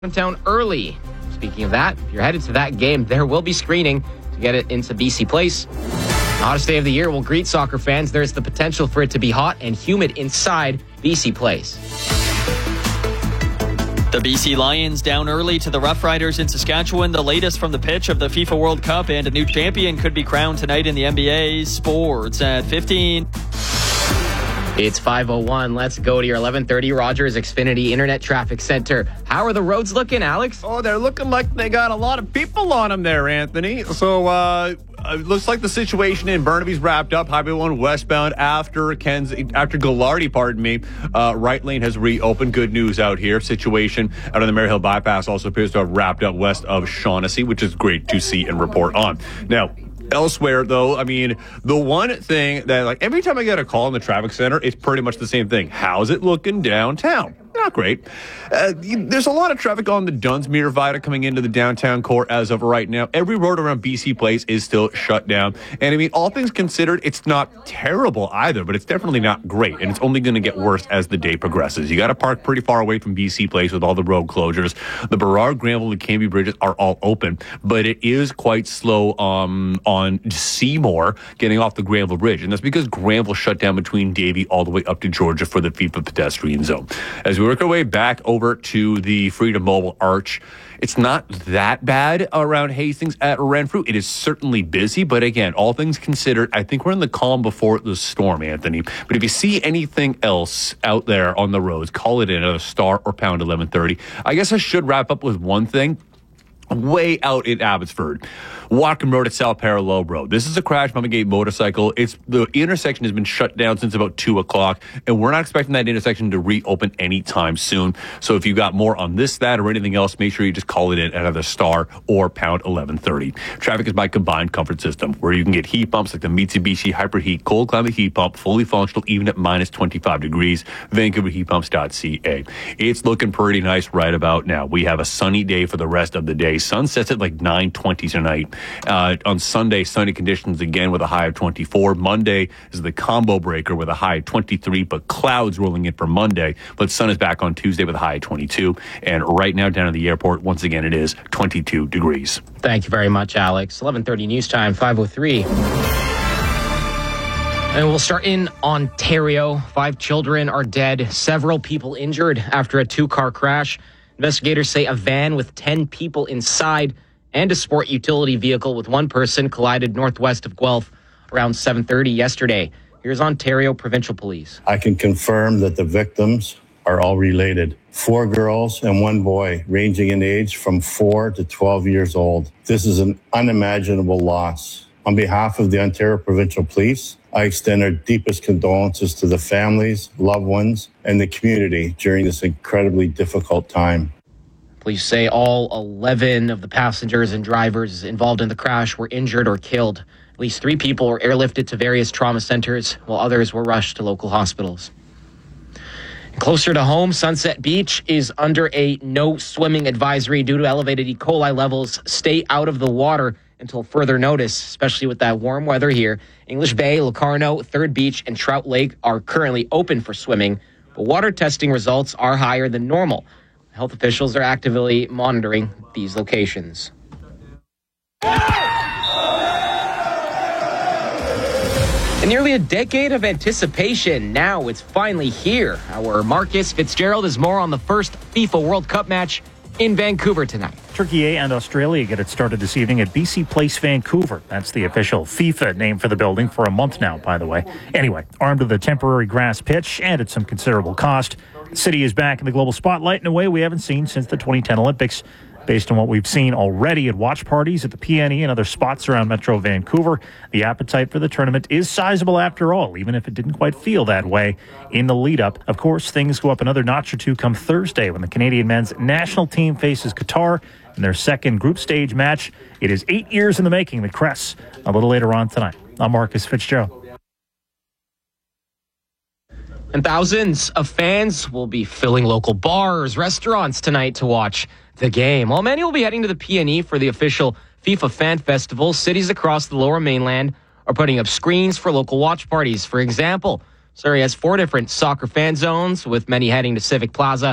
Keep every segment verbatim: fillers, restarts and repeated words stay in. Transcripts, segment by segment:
Town early. Speaking of that, if you're headed to that game, there will be screening to get it into B C Place. The hottest day of the year will greet soccer fans. There's the potential for it to be hot and humid inside B C Place. The B C Lions down early to the Rough Riders in Saskatchewan. The latest from the pitch of the FIFA World Cup, and a new champion could be crowned tonight in the N B A. Sports at fifteen. It's five oh one. Let's go to your eleven thirty Rogers Xfinity Internet Traffic Center. How are the roads looking, Alex? Oh, they're looking like they got a lot of people on them there, Anthony. So, uh, it looks like the situation in Burnaby's wrapped up. Highway one westbound after Ken's, after Gallardi, pardon me. Uh, right lane has reopened. Good news out here. Situation out on the Maryhill bypass also appears to have wrapped up west of Shaughnessy, which is great to see and report on. Now, elsewhere, though, I mean, the one thing that, like, every time I get a call in the traffic center, it's pretty much the same thing. How's it looking downtown? Not great. Uh, there's a lot of traffic on the Dunsmuir Viaduct coming into the downtown core as of right now. Every road around B C Place is still shut down. And I mean, all things considered, it's not terrible either, but it's definitely not great. And it's only going to get worse as the day progresses. You got to park pretty far away from B C Place with all the road closures. The Burrard, Granville, and Cambie bridges are all open, but it is quite slow um, on Seymour getting off the Granville Bridge. And that's because Granville shut down between Davie all the way up to Georgia for the FIFA pedestrian zone. As we work our way back over to the Freedom Mobile Arch, it's not that bad around Hastings at Renfrew. It is certainly busy, but again, all things considered, I think we're in the calm before the storm, Anthony. But if you see anything else out there on the roads, call it in at a star or pound eleven thirty. I guess I should wrap up with one thing. Way out in Abbotsford, Whatcom Road at South Parallel Road. This is a crash by a Gate motorcycle. It's the intersection has been shut down since about two o'clock, and we're not expecting that intersection to reopen anytime soon. So if you got more on this, that, or anything else, make sure you just call it in at either star or pound eleven thirty. Traffic is by Combined Comfort System, where you can get heat pumps like the Mitsubishi Hyperheat Cold Climate Heat Pump, fully functional even at minus twenty-five degrees. Vancouver Heat Pumps dot C A. It's looking pretty nice right about now. We have a sunny day for the rest of the day. Sun sets at like nine twenty tonight. Uh, on Sunday, sunny conditions again with a high of twenty-four. Monday is the combo breaker with a high of twenty-three, but clouds rolling in for Monday. But sun is back on Tuesday with a high of twenty-two. And right now down at the airport, once again, it is twenty-two degrees. Thank you very much, Alex. eleven thirty news time, five oh three. And we'll start in Ontario. Five children are dead, several people injured after a two-car crash. Investigators say a van with ten people inside and a sport utility vehicle with one person collided northwest of Guelph around seven thirty yesterday. Here's Ontario Provincial Police. I can confirm that the victims are all related. Four girls and one boy, ranging in age from four to twelve years old. This is an unimaginable loss. On behalf of the Ontario Provincial Police, I extend our deepest condolences to the families, loved ones, and the community during this incredibly difficult time. Police say all eleven of the passengers and drivers involved in the crash were injured or killed. At least three people were airlifted to various trauma centers, while others were rushed to local hospitals. Closer to home, Sunset Beach is under a no swimming advisory due to elevated E. coli levels. Stay out of the water until further notice, especially with that warm weather here. English Bay, Locarno, Third Beach, and Trout Lake are currently open for swimming, but water testing results are higher than normal. Health officials are actively monitoring these locations. In nearly a decade of anticipation, now it's finally here. Our Marcus Fitzgerald is more on the first FIFA World Cup match in Vancouver tonight. Turkey A and Australia get it started this evening at B C Place, Vancouver. That's the official FIFA name for the building for a month now, by the way. Anyway, armed with a temporary grass pitch and at some considerable cost, the city is back in the global spotlight in a way we haven't seen since the twenty ten Olympics. Based on what we've seen already at watch parties at the P N E and other spots around Metro Vancouver, the appetite for the tournament is sizable after all, even if it didn't quite feel that way in the lead-up. Of course, things go up another notch or two come Thursday when the Canadian men's national team faces Qatar in their second group stage match. It is eight years in the making, the Cress, a little later on tonight. I'm Marcus Fitzgerald. And thousands of fans will be filling local bars, restaurants tonight to watch the game. While many will be heading to the P N E for the official FIFA Fan Festival, cities across the Lower Mainland are putting up screens for local watch parties. For example, Surrey has four different soccer fan zones, with many heading to Civic Plaza,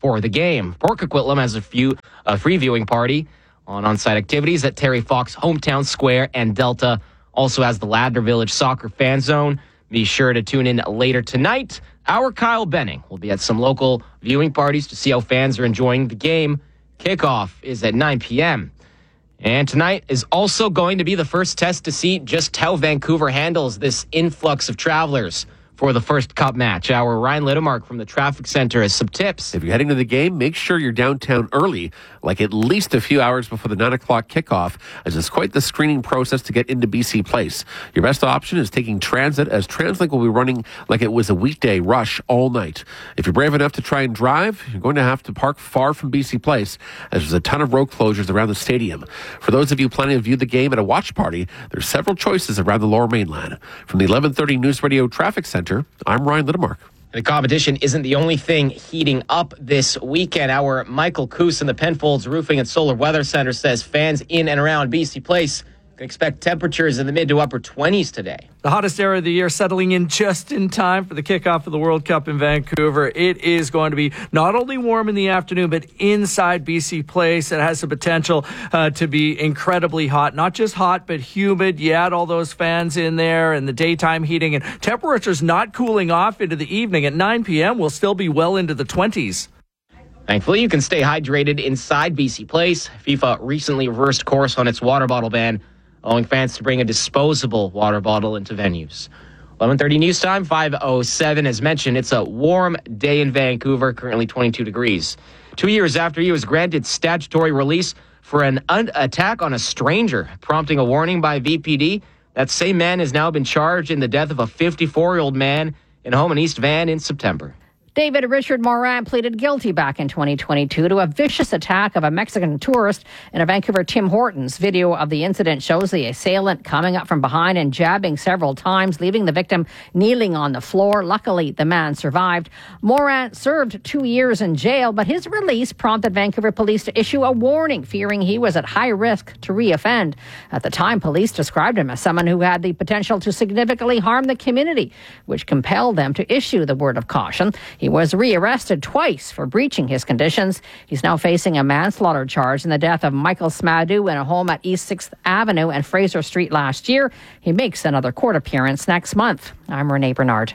for the game. Port Coquitlam has a few a free viewing party on on-site activities at Terry Fox Hometown Square, and Delta also has the Ladner Village Soccer Fan Zone. Be sure to tune in later tonight. Our Kyle Benning will be at some local viewing parties to see how fans are enjoying the game. Kickoff is at nine p.m. And tonight is also going to be the first test to see just how Vancouver handles this influx of travelers for the first Cup match. Our Ryan Littemark from the Traffic Center has some tips. If you're heading to the game, make sure you're downtown early, like at least a few hours before the nine o'clock kickoff, as it's quite the screening process to get into B C Place. Your best option is taking transit, as TransLink will be running like it was a weekday rush all night. If you're brave enough to try and drive, you're going to have to park far from B C Place, as there's a ton of road closures around the stadium. For those of you planning to view the game at a watch party, there's several choices around the Lower Mainland. From the eleven thirty News Radio Traffic Center, I'm Ryan Littemark. The competition isn't the only thing heating up this weekend. Our Michael Coos in the Penfolds Roofing and Solar Weather Center says fans in and around B C Place can expect temperatures in the mid to upper twenties today. The hottest era of the year settling in just in time for the kickoff of the World Cup in Vancouver. It is going to be not only warm in the afternoon, but inside B C Place. It has the potential uh, to be incredibly hot. Not just hot, but humid. You add all those fans in there and the daytime heating, and temperatures not cooling off into the evening. At nine p.m., we'll still be well into the twenties. Thankfully, you can stay hydrated inside B C Place. FIFA recently reversed course on its water bottle ban, allowing fans to bring a disposable water bottle into venues. eleven thirty news time, five oh seven. As mentioned, it's a warm day in Vancouver, currently twenty-two degrees. Two years after he was granted statutory release for an un- attack on a stranger, prompting a warning by V P D, that same man has now been charged in the death of a fifty-four-year-old man in a home in East Van in September. David Richard Morin pleaded guilty back in twenty twenty-two to a vicious attack of a Mexican tourist in a Vancouver Tim Hortons. Video of the incident shows the assailant coming up from behind and jabbing several times, leaving the victim kneeling on the floor. Luckily, the man survived. Morin served two years in jail, but his release prompted Vancouver police to issue a warning, fearing he was at high risk to reoffend. At the time, police described him as someone who had the potential to significantly harm the community, which compelled them to issue the word of caution. He was rearrested twice for breaching his conditions. He's now facing a manslaughter charge in the death of Michael Smadou in a home at East sixth Avenue and Fraser Street last year. He makes another court appearance next month. I'm Renee Bernard.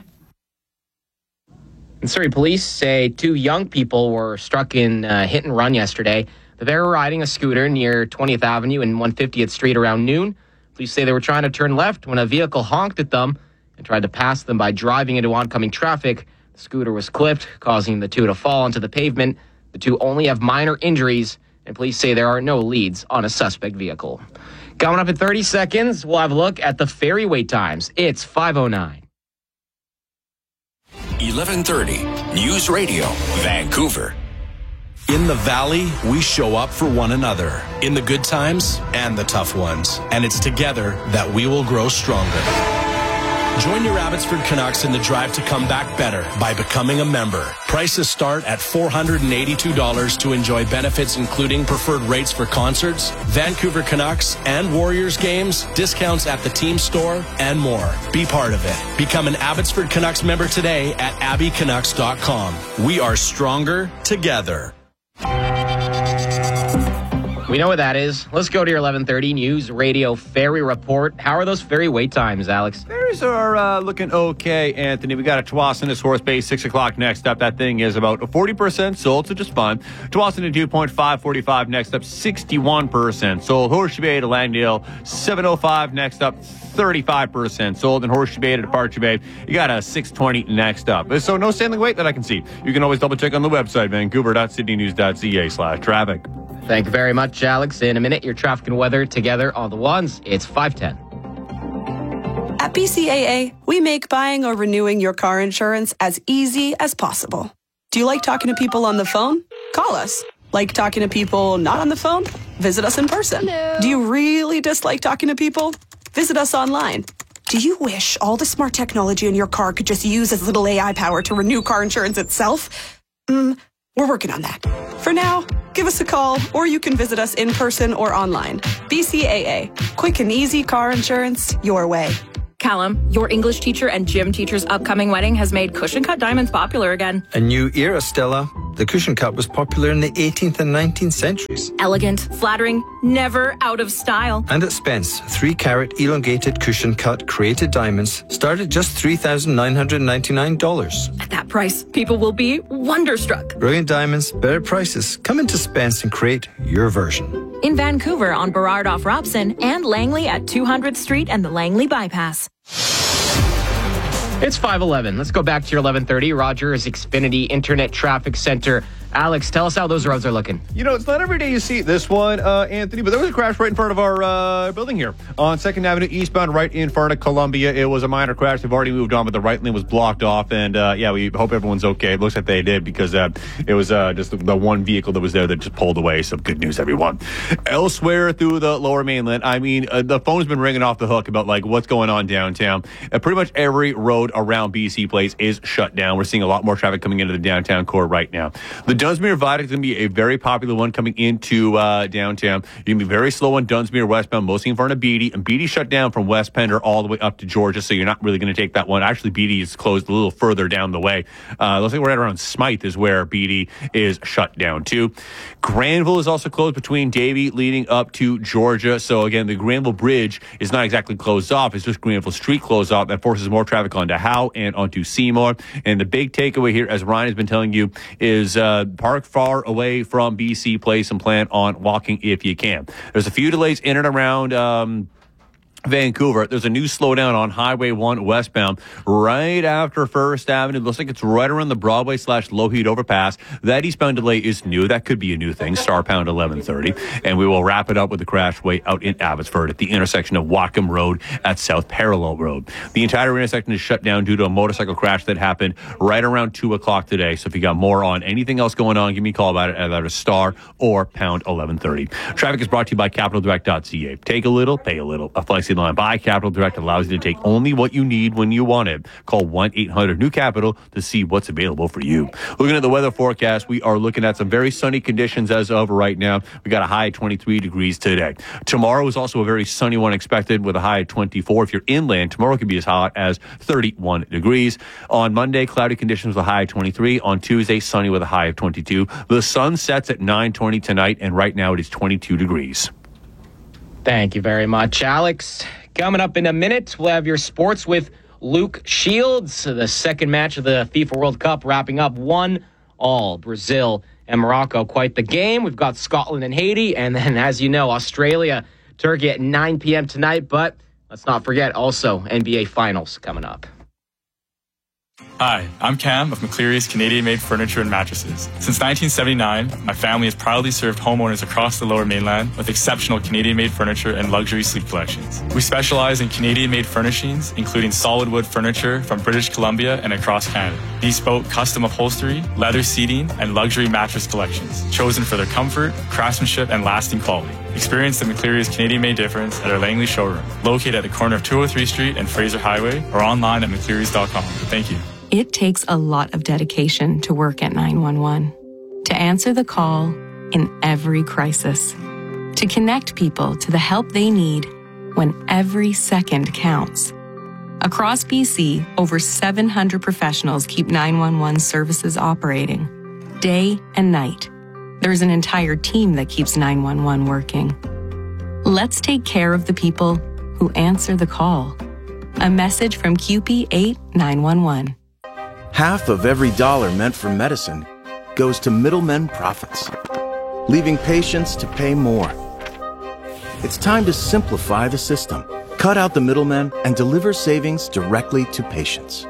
And Surrey police say two young people were struck in uh, hit and run yesterday. They were riding a scooter near twentieth Avenue and one hundred fiftieth Street around noon. Police say they were trying to turn left when a vehicle honked at them and tried to pass them by driving into oncoming traffic. The scooter was clipped, causing the two to fall onto the pavement. The two only have minor injuries, and police say there are no leads on a suspect vehicle. Coming up in thirty seconds, we'll have a look at the ferry wait times. It's five oh nine. eleven thirty News Radio, Vancouver. In the Valley, we show up for one another, in the good times and the tough ones. And it's together that we will grow stronger. Join your Abbotsford Canucks in the drive to come back better by becoming a member. Prices start at four hundred eighty-two dollars to enjoy benefits including preferred rates for concerts, Vancouver Canucks and Warriors games, discounts at the team store, and more. Be part of it. Become an Abbotsford Canucks member today at abby canucks dot com. We are stronger together. We know what that is. Let's go to your eleven thirty News Radio Ferry Report. How are those ferry wait times, Alex? Ferries are uh, looking okay, Anthony. We got a Tsawwassen to Horse Bay, six o'clock next up. That thing is about forty percent sold, so just fine. Tsawwassen to two point five, forty-five next up, sixty-one percent sold. Horseshoe Bay to Langdale, seven oh five next up, thirty-five percent sold. And Horseshoe Bay to Departure Bay, you got a six twenty next up. So no standing wait that I can see. You can always double check on the website, vancouver dot sydney news dot c a slash traffic. Thank you very much, Alex. In a minute, your traffic and weather together on the ones. It's five ten. At B C A A, we make buying or renewing your car insurance as easy as possible. Do you like talking to people on the phone? Call us. Like talking to people not on the phone? Visit us in person. Hello. Do you really dislike talking to people? Visit us online. Do you wish all the smart technology in your car could just use as little A I power to renew car insurance itself? Mm, we're working on that. For now, give us a call, or you can visit us in person or online. B C A A. Quick and easy car insurance your way. Callum, your English teacher and gym teacher's upcoming wedding has made cushion cut diamonds popular again. A new era, Stella. The cushion cut was popular in the eighteenth and nineteenth centuries. Elegant, flattering, never out of style. And at Spence, three carat elongated cushion cut created diamonds start at just three thousand nine hundred ninety-nine dollars. At that price, people will be wonderstruck. Brilliant diamonds, better prices. Come into Spence and create your version. In Vancouver on Burrard off Robson and Langley at two hundredth Street and the Langley Bypass. It's five eleven. Let's go back to your eleven thirty. Rogers Xfinity Internet Traffic Center. Alex, tell us how those roads are looking. You know, it's not every day you see this one, uh, Anthony, but there was a crash right in front of our uh, building here on second Avenue eastbound, right in front of Columbia. It was a minor crash. They've already moved on, but the right lane was blocked off. And, uh, yeah, we hope everyone's okay. It looks like they did because uh, it was uh, just the, the one vehicle that was there that just pulled away. So good news, everyone. Elsewhere through the lower mainland, I mean, uh, the phone's been ringing off the hook about, like, what's going on downtown. Uh, pretty much every road around B C Place is shut down. We're seeing a lot more traffic coming into the downtown core right now. The Dunsmuir Viaduct is going to be a very popular one coming into uh, downtown. You're going to be very slow on Dunsmuir westbound, mostly in front of Beatty. And Beatty shut down from West Pender all the way up to Georgia, so you're not really going to take that one. Actually, Beatty is closed a little further down the way. Uh, looks like right around Smythe is where Beatty is shut down too. Granville is also closed between Davie leading up to Georgia. So again, the Granville Bridge is not exactly closed off. It's just Granville Street closed off. That forces more traffic onto Howe and onto Seymour. And the big takeaway here, as Ryan has been telling you, is uh, park far away from B C Place and plan on walking if you can. There's a few delays in and around um, Vancouver. There's a new slowdown on Highway one westbound right after First Avenue. It looks like it's right around the Broadway slash Lougheed overpass. That eastbound delay is new. That could be a new thing. Star pound eleven thirty. And we will wrap it up with the crash way out in Abbotsford at the intersection of Whatcom Road at South Parallel Road. The entire intersection is shut down due to a motorcycle crash that happened right around two o'clock today. So if you got more on anything else going on, give me a call about it at either star or pound eleven thirty. Traffic is brought to you by capital direct dot c a. Take a little, pay a little. A flexi line by Capital Direct allows you to take only what you need when you want it. Call one eight hundred new capital to see what's available for you. Looking at the weather forecast, we are looking at some very sunny conditions as of right now. We got a high of twenty-three degrees today. Tomorrow is also a very sunny one expected with a high of twenty-four. If you're inland, tomorrow could be as hot as thirty-one degrees. On Monday, cloudy conditions with a high of twenty-three. On Tuesday, sunny with a high of twenty-two. The sun sets at nine twenty tonight, and right now it is twenty-two degrees. Thank you very much, Alex. Coming up in a minute, we'll have your sports with Luke Shields. The second match of the FIFA World Cup wrapping up one all. Brazil and Morocco, quite the game. We've got Scotland and Haiti, and then, as you know, Australia, Turkey at nine p.m. tonight. But let's not forget also N B A Finals coming up. Hi, I'm Cam of McCleary's Canadian-made furniture and mattresses. Since nineteen seventy-nine, my family has proudly served homeowners across the Lower Mainland with exceptional Canadian-made furniture and luxury sleep collections. We specialize in Canadian-made furnishings, including solid wood furniture from British Columbia and across Canada, bespoke custom upholstery, leather seating, and luxury mattress collections, chosen for their comfort, craftsmanship, and lasting quality. Experience the McCleary's Canadian-made difference at our Langley showroom, located at the corner of two oh three Street and Fraser Highway, or online at mcclearys dot com. Thank you. It takes a lot of dedication to work at nine one one, to answer the call in every crisis, to connect people to the help they need when every second counts. Across B C, over seven hundred professionals keep nine one one services operating, day and night. There's an entire team that keeps nine one one working. Let's take care of the people who answer the call. A message from Q P eight nine one one. Half of every dollar meant for medicine goes to middlemen profits, leaving patients to pay more. It's time to simplify the system, cut out the middlemen, and deliver savings directly to patients.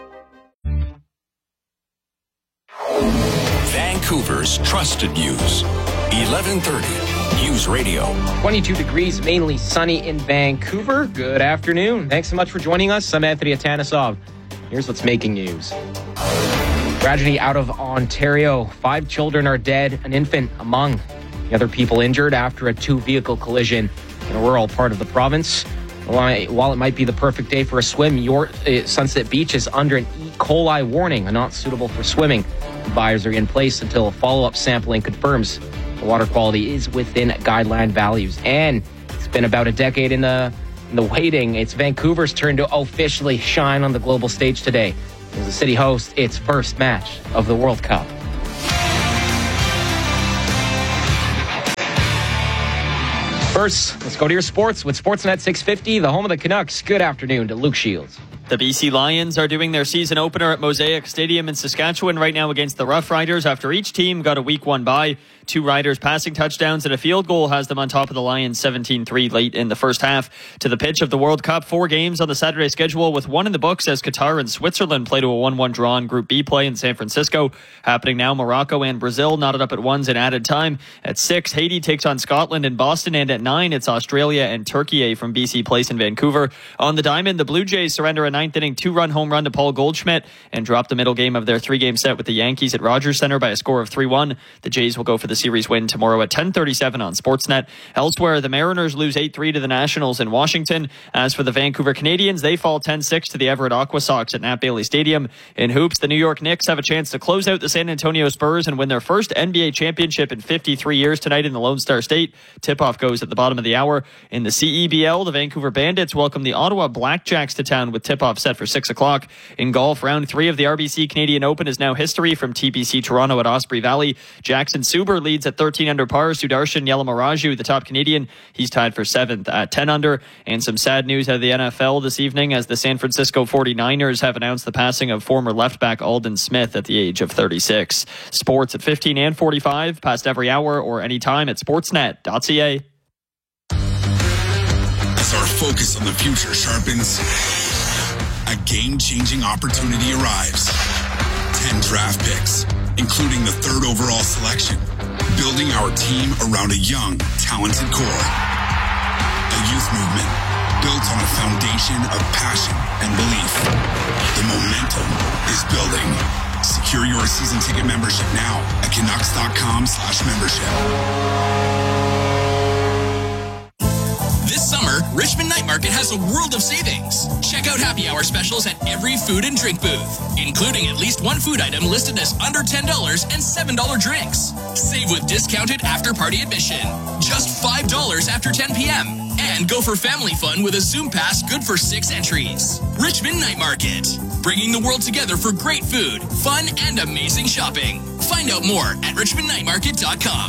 Vancouver's trusted news. eleven thirty News Radio. twenty-two degrees, mainly sunny in Vancouver. Good afternoon. Thanks so much for joining us. I'm Anthony Atanasov. Here's what's making news. Tragedy out of Ontario. Five children are dead, an infant among the other people injured after a two-vehicle collision in a rural part of the province. While it might be the perfect day for a swim, your uh, Sunset Beach is under an E. coli warning, not suitable for swimming. Buyers are in place until follow-up sampling confirms the water quality is within guideline values. And it's been about a decade in the In the waiting, it's Vancouver's turn to officially shine on the global stage today as the city hosts its first match of the World Cup. First, let's go to your sports with Sportsnet six fifty, the home of the Canucks. Good afternoon to Luke Shields. The B C Lions are doing their season opener at Mosaic Stadium in Saskatchewan right now against the Rough Riders after each team got a week one bye. Two Riders passing touchdowns and a field goal has them on top of the Lions seventeen three late in the first half. To the pitch of the World Cup, four games on the Saturday schedule with one in the books as Qatar and Switzerland play to a one one draw in Group B play in San Francisco. Happening now, Morocco and Brazil knotted up at ones in added time. At six, Haiti takes on Scotland in Boston, and at nine, it's Australia and Turkey from B C Place in Vancouver. On the diamond, the Blue Jays surrender a ninth inning two-run home run to Paul Goldschmidt and drop the middle game of their three-game set with the Yankees at Rogers Center by a score of three one. The Jays will go for the series win tomorrow at ten thirty-seven on Sportsnet. Elsewhere, the Mariners lose eight three to the Nationals in Washington. As for the Vancouver Canadians, they fall ten six to the Everett Aqua Sox at Nat Bailey Stadium. In hoops, the New York Knicks have a chance to close out the San Antonio Spurs and win their first N B A championship in fifty-three years tonight in the Lone Star State. Tip-off goes at the bottom of the hour. In the C E B L, the Vancouver Bandits welcome the Ottawa Blackjacks to town with tip-off set for six o'clock. In golf, round three of the R B C Canadian Open is now history from T P C Toronto at Osprey Valley. Jackson Suber leads at thirteen under par. Sudarshan Yalamaraju, the top Canadian, he's tied for seventh at ten under. And some sad news out of the N F L this evening as the San Francisco forty-niners have announced the passing of former left back Aldon Smith at the age of thirty-six. Sports at fifteen and forty-five, past every hour or anytime at sportsnet dot c a. As our focus on the future sharpens, a game-changing opportunity arrives. ten draft picks, including the third overall selection. Building our team around a young, talented core. A youth movement built on a foundation of passion and belief. The momentum is building. Secure your season ticket membership now at Canucks.com slash membership. This summer, Richmond Night Market has a world of savings. Check out happy hour specials at every food and drink booth, including at least one food item listed as under ten dollars and seven dollars drinks. Save with discounted after-party admission, just five dollars after ten p.m. And go for family fun with a Zoom Pass good for six entries. Richmond Night Market, bringing the world together for great food, fun, and amazing shopping. Find out more at richmond night market dot com.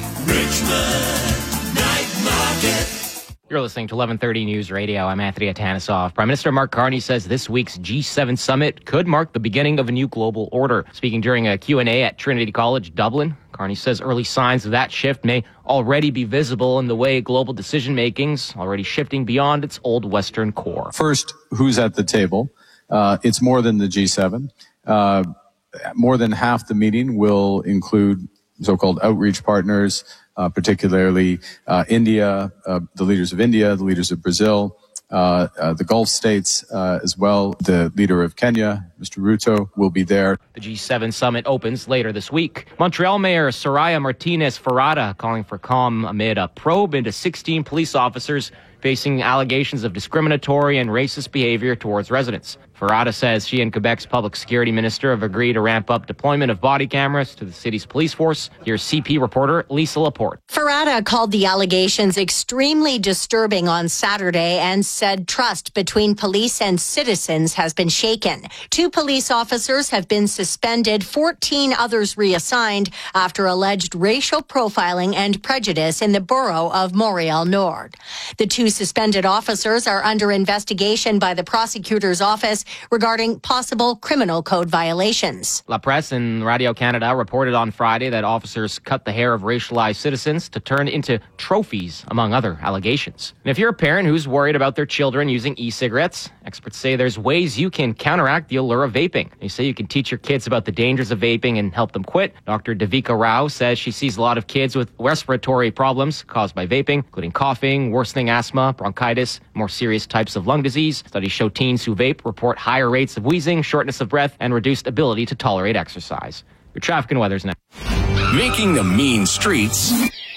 Richmond Night Market. You're listening to eleven thirty News Radio. I'm Anthony Atanasoff. Prime Minister Mark Carney says this week's G seven summit could mark the beginning of a new global order. Speaking during a Q and A at Trinity College, Dublin, Carney says early signs of that shift may already be visible in the way global decision-making's already shifting beyond its old Western core. First, who's at the table? Uh, it's more than the G seven. Uh, more than half the meeting will include so-called outreach partners, Uh, particularly uh, India, uh, the leaders of India, the leaders of Brazil, uh, uh, the Gulf states uh, as well. The leader of Kenya, Mister Ruto, will be there. The G seven summit opens later this week. Montreal Mayor Soraya Martinez Ferrada calling for calm amid a probe into sixteen police officers facing allegations of discriminatory and racist behavior towards residents. Ferrada says she and Quebec's public security minister have agreed to ramp up deployment of body cameras to the city's police force. Here's C P reporter Lisa Laporte. Ferrada called the allegations extremely disturbing on Saturday and said trust between police and citizens has been shaken. Two police officers have been suspended, fourteen others reassigned after alleged racial profiling and prejudice in the borough of Montreal Nord. The two suspended officers are under investigation by the prosecutor's office regarding possible criminal code violations. La Presse and Radio Canada reported on Friday that officers cut the hair of racialized citizens to turn into trophies, among other allegations. And if you're a parent who's worried about their children using e-cigarettes, experts say there's ways you can counteract the allure of vaping. They say you can teach your kids about the dangers of vaping and help them quit. Doctor Devika Rao says she sees a lot of kids with respiratory problems caused by vaping, including coughing, worsening asthma, bronchitis, more serious types of lung disease. Studies show teens who vape report higher rates of wheezing, shortness of breath, and reduced ability to tolerate exercise. Your traffic and weather's now. Making the mean streets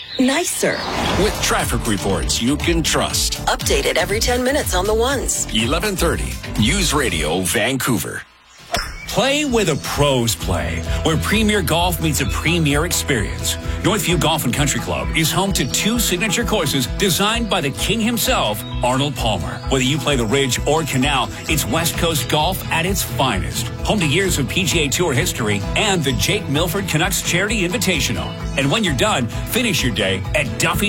nicer with traffic reports you can trust. Updated every ten minutes on the ones. eleven thirty News Radio Vancouver. Play where the pros play, where premier golf meets a premier experience. Northview Golf and Country Club is home to two signature courses designed by the king himself, Arnold Palmer. Whether you play the Ridge or Canal, it's West Coast golf at its finest. Home to years of P G A Tour history and the Jake Milford Canucks Charity Invitational. And when you're done, finish your day at Duffy